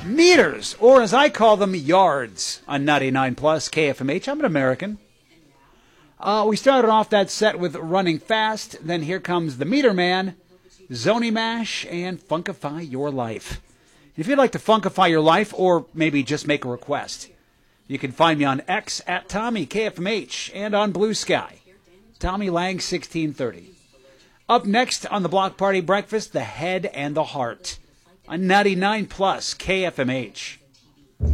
Meters, or as I call them, yards, on 99 Plus KFMH. I'm an American. We started off that set with Running Fast. Then here comes the Meter Man, Zony Mash, and Funkify Your Life. If you'd like to funkify your life, or maybe just make a request, you can find me on X at Tommy KFMH and on Blue Sky, Tommy Lang 1630. Up next on the Block Party Breakfast, The Head and the Heart on 99 Plus KFMH.